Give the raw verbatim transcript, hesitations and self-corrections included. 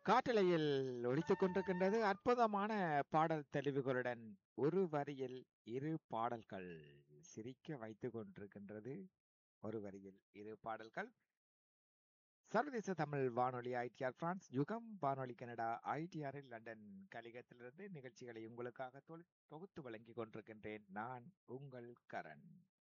காட்டலையில் ஒலித்துக் கொண்டிருக்கின்றது அற்புதமான பாடல் தெளிவுகளுடன் ஒரு வரியில் இரு பாடல்கள் சிரிக்க வைத்துக் கொண்டிருக்கின்றது. ஒரு வரியில் இரு பாடல்கள். சர்வதேச தமிழ் வானொலி ஐடிஆர் பிரான்ஸ், யுகம் வானொலி கனடா ஐடிஆரில் லண்டன் கலிகத்திலிருந்து நிகழ்ச்சிகளை உங்களுக்காக தொ- தொகுத்து வழங்கிக் கொண்டிருக்கின்றேன். நான் உங்கள் கரண்.